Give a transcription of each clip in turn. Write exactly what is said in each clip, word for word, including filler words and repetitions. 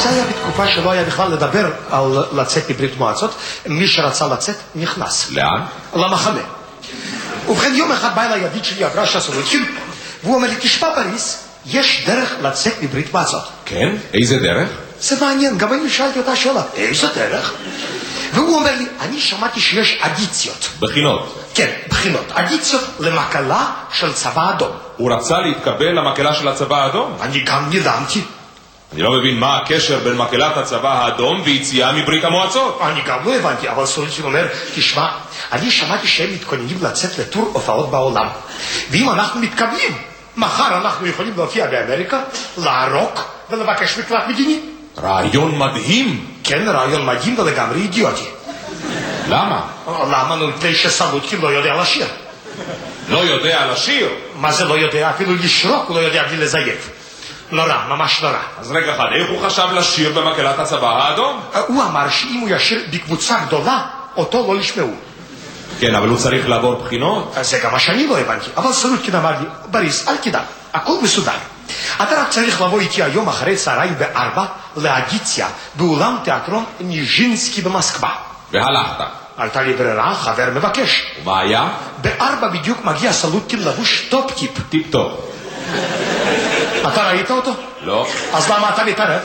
זה היה בתקופה שלא היה בכלל לדבר על לצאת מברית מועצות. מי שרצה לצאת נכנס. לאן? למחנה. ובכן יום אחד בא אליי ידיד שלי אברשה סולודקין, והוא אומר לי, תשמע בריס, יש דרך לצאת מברית מועצות. כן? איזה דרך? זה מעניין, גם אני שאלתי אותה שאלה, איזה דרך? והוא אומר לי, אני שמעתי שיש אדיציות. בחינות? כן, בחינות. אדיציות למקלה של צבא אדום. הוא רצה להתקבל למקלה של הצבא האדום? אני גם נדהמתי. אני לא מבין מה הקשר בין מקהלת הצבא האדום ויציאה מברית המועצות. אני גם לא הבנתי, אבל סולודקין אומר, תשמע, אני שמעתי שהם מתכוננים לצאת לטור הופעות בעולם. ואם אנחנו מתקבלים, מחר אנחנו יכולים להופיע באמריקה, לערוק ולבקש מקלט מדיני. רעיון מדהים. כן, רעיון מדהים ולגמרי אידיוטי. למה? למה? נו, מפני שסולודקין לא יודע לשיר. לא יודע לשיר? מה זה לא יודע? אפילו לשרוק הוא לא יודע בלי לזייף. נורא, ממש נורא. אז רגע אחד, איך הוא חשב לשיר במקהלת הצבא האדום? הוא אמר שאם הוא ישיר בקבוצה גדולה, אותו לא ישמעו. כן, אבל הוא צריך לעבור בחינות? זה גם מה שאני לא הבנתי. אבל סולודקין אמר לי, בריס, אל תדאג, הכל מסודר. אתה רק צריך לבוא איתי היום אחרי צהריים בארבע לאדיציה באולם תיאטרון ניז'ינסקי במוסקבה. והלכת? הייתה לי ברירה, חבר מבקש. ומה היה? בארבע בדיוק מגיע סולודקין לבוש טופ-טיפ. טיפ-טופ. אתה ראית אותו? לא. אז למה אתה מתערב?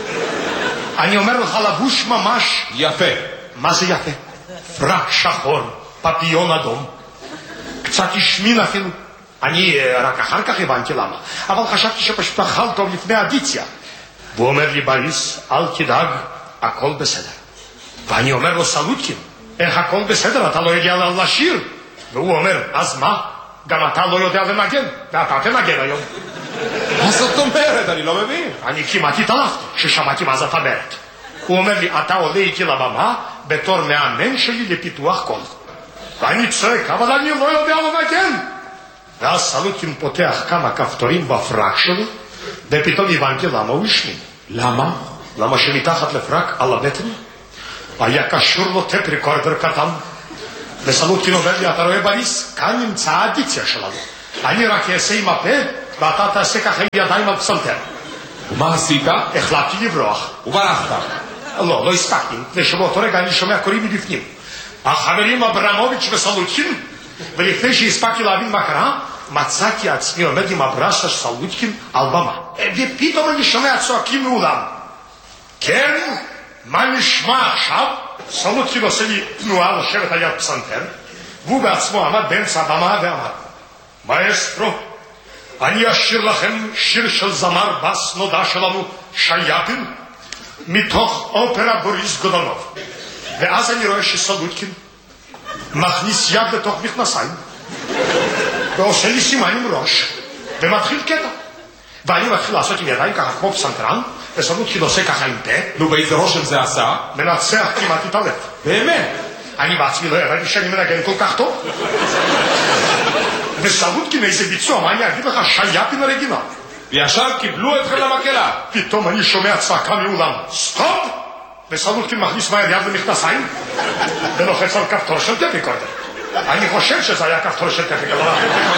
אני אומר לך לבוש ממש יפה. מה זה יפה? פרק שחור, פפיון אדום, קצת השמין אפילו. אני רק אחר כך הבנתי למה, אבל חשבתי שפשוט אכל טוב לפני אדיציה. והוא אומר לי, בריס, אל תדאג, הכל בסדר. ואני אומר לו, סולודקין, איך הכל בסדר? אתה לא יודע לשיר. והוא אומר, אז מה? גם אתה לא יודע לנגן, ואתה תנגן היום. מה זאת אומרת? אני לא מבין. אני כמעט התעלפתי כששמעתי מה זאת אומרת. הוא אומר לי, אתה עולה איתי לבמה בתור מאמן שלי לפיתוח קול. ואני צועק, אבל אני לא יודע לנגן. ואז סולודקין פותח כמה כפתורים בפרק שלו, ופתאום הבנתי למה הוא השמין. למה? למה שמתחת לפרק על הבטן היה קשור לו טפ ריקורדר קטן. וסולודקין אומר לי, אתה רואה בריס? כאן נמצא האדיציה שלנו. אני רק אעשה עם הפה, ואתה תעשה ככה עם ידיים על פסנתר. ומה עשית? החלטתי לברוח. וברחת? לא, לא הספקתי. ושבאותו רגע אני שומע קוראים מבפנים. החברים אברמוביץ' וסולודקין, ולפני שהספקתי להבין מה קרה, מצאתי עצמי עומד עם הברשה של סולודקין על במה. ופתאום אני שומע צועקים מאולם. כן? מה נשמע עכשיו? סולודקין עושה לי תנועה לשבת על יד פסנתר, והוא בעצמו עמד באמצע הבמה ואמר, מאסטרו, אני אשיר לכם שיר של זמר בס נודע שלנו, שייפין, מתוך אופרה בוריס גודונוב. ואז אני רואה שסולודקין מכניס יד לתוך מכנסיים, ועושה לי סימן עם ראש, ומתחיל קטע. ואני מתחיל לעשות עם ידיים ככה כמו פסנתרן, וסולודקין עושה ככה עם פה. נו, באיזה רושם זה עשה? מנצח כמעט התעלף. באמת? אני בעצמי לא ידעתי שאני מנגן כל כך טוב. וסולודקין איזה ביצוע, מה אני אגיד לך, שייפין אוריגינל. וישר קיבלו אתכם למקהלה. פתאום אני שומע צעקה מאולם, סטופ! וסולודקין מכניס מהר יד למכנסיים, ולוחץ על כפתור של טפ ריקורדר. אני חושב שזה היה כפתור של טפ ריקורדר.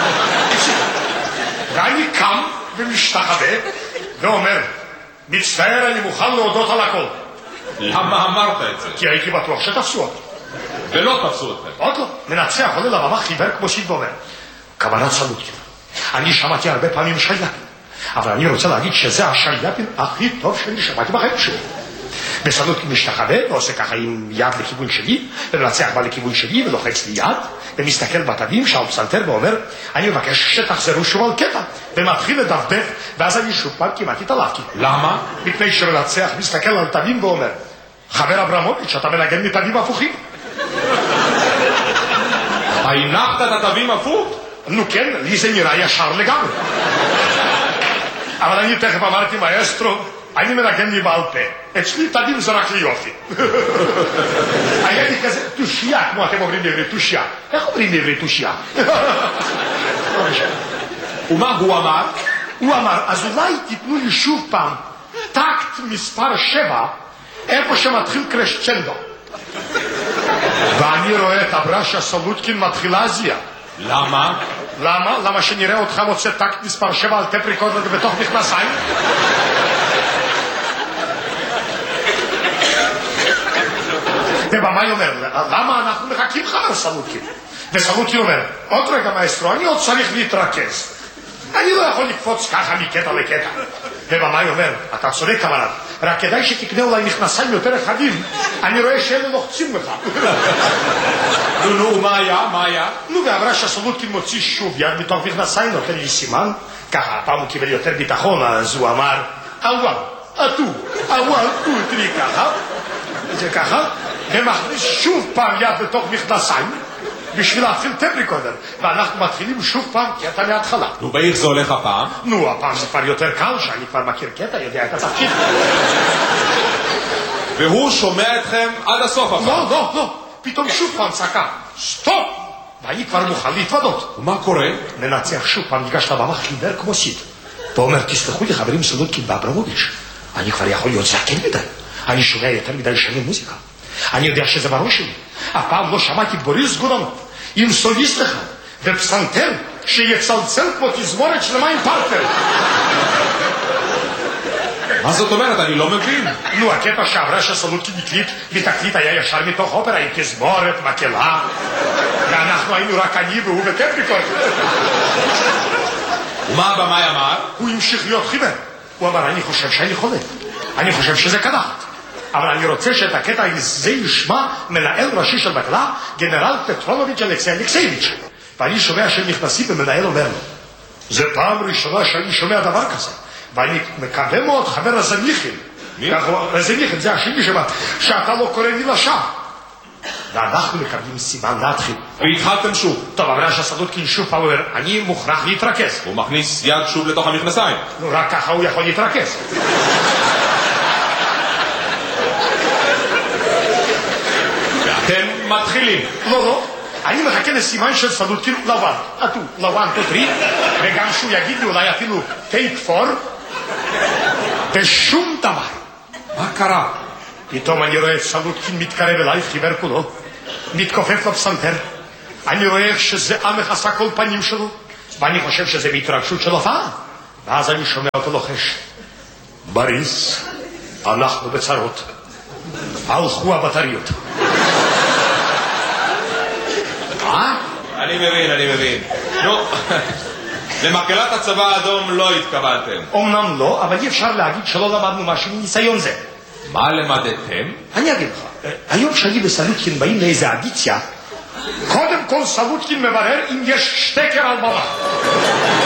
ואני קם ומשתחווה, ואומר, מצטער, אני מוכן להודות על הכל. למה אמרת את זה? כי הייתי בטוח שתפסו אותי. ולא תפסו אתכם. עוד לא. מנצח עולה לבמה חיוור כמו שיד ואומר. כוונת סולודקין. אני שמעתי הרבה פעמים שייפין, אבל אני רוצה להגיד שזה השייפין הכי טוב שאני שמעתי בחיים שלי. וסולודקין משתחווה ועושה ככה עם יד לכיוון שלי, ומנצח בא לכיוון שלי ולוחץ לי יד, ומסתכל בתווים שעל פסנתר ואומר, אני מבקש שתחזרו שוב על קטע, ומתחיל לדפדף, ואז אני שוב פעם כמעט התעלפתי. למה? מפני שמנצח מסתכל על תווים ואומר, חבר אברמוביץ', אתה מנגן מתווים הפוכים. הנחת את התווים הפוך? נו כן, לי זה נראה ישר לגמרי. אבל אני תכף אמרתי, מאסטרו, אני מנגן לי בעל פה. אצלי תווים זה רק לי יופי. היה לי כזה תושייה, כמו אתם אומרים בעברית, תושייה. איך אומרים בעברית תושייה? ומה הוא אמר? הוא אמר, אז אולי תיתנו לי שוב פעם טקט מספר שבע, איפה שמתחיל קרשצ'נדו. ואני רואה את הברשה סולודקין מתחילה זיה. למה? למה? למה שנראה אותך מוצא טקט מספר שבע על טפ ריקורדר בתוך מכנסיים? הבמאי אומר, למה אנחנו מחכים לך על סלוטקין? וסלוטקין אומר, עוד רגע מאסטרו, אני עוד צריך להתרכז. אני לא יכול לקפוץ ככה מקטע לקטע. ובמאי אומר, אתה צודק קמרן, רק כדאי שתקנה אולי מכנסיים יותר רחבים, אני רואה שאלה לוחצים לך. נו, נו, מה היה? מה היה? נו, ואמרה שהסלוטקין מוציא שוב יד מתוך מכנסיים, נותן לי סימן, ככה הפעם הוא קיבל יותר ביטחון, אז הוא אמר, אוואל, אטו, אוואל, אטו, תראי ככה, זה ככה, ומכניס שוב פעם יד לתוך מכנסיים, בשביל להתחיל טפריקודר, ואנחנו מתחילים שוב פעם קטע מההתחלה. נו, באיך זה הולך הפעם? נו, הפעם זה כבר יותר קל, שאני כבר מכיר קטע, יודע את התפקיד. והוא שומע אתכם עד הסוף הפעם? לא, לא, לא, פתאום שוב פעם צעקה, סטופ! ואני כבר מוכן להתוודות. ומה קורה? מנצח שוב פעם, ניגש לבמה חיבר כמו סיד. ואומר, תסלחו לי חברים סלוטקין ואברמוביץ', אני כבר יכול להיות זקן מדי. אני שומע יותר מדי שנים מוזיקה. אני יודע שזה בראש שלי. הפעם לא שמעתי בוריס גודנוב עם סוליסט אחד ופסנתר שיצלצל כמו תזמורת שלמה עם פרטנר. מה זאת אומרת? אני לא מבין. נו, הקטע שעברה שסלוטקין הקליט בתקליט היה ישר מתוך אופרה עם תזמורת, מקהלה, ואנחנו היינו רק אני והוא בטפריקורד. ומה הבמאי אמר? הוא המשיך להיות חיבר. הוא אמר, אני חושב שאני חולה, אני חושב שזה קדחת, אבל אני רוצה שאת הקטע הזה ישמע מנהל ראשי של מקהלה, גנרל פטרונוביץ' אלכסי אלכסייביץ'. ואני שומע שהם נכנסים ומנהל אומר לו, זה פעם ראשונה שאני שומע דבר כזה, ואני מקווה מאוד חבר רזניחין. מי? רזניחין זה השני שבא, שאתה לא קורא לי לשם. ואנחנו מקבלים סימן להתחיל. והתחלתם שוב. טוב, אבל שהסלוטקין שוב פעם אומר, אני מוכרח להתרכז. הוא מכניס יד שוב לתוך המכנסיים. נו, רק ככה הוא יכול להתרכז. ואתם מתחילים. לא, לא. אני מחכה לסימן של סלוטקין לבן. אטו, לבן, תותרי, וגם שהוא יגיד לי אולי אפילו טייק פור, ושום דבר. מה קרה? פתאום אני רואה את סלוטקין מתקרב אליי, חיבר כולו, מתכופף לפסנתר. אני רואה איך שזיעה מכסה כל פנים שלו, ואני חושב שזה בהתרגשות של הופעה. ואז אני שומע אותו לוחש, בריס, אנחנו בצרות. הלכו הבטריות. אה? אני מבין, אני מבין. נו, למקהלת הצבא האדום לא התקבלתם. אומנם לא, אבל אי אפשר להגיד שלא למדנו משהו מניסיון זה. מה למדתם? אני אגיד לך, היום שאני וסלוטקין באים לאיזה אדיציה, קודם כל סלוטקין מברר אם יש שטקר על במה.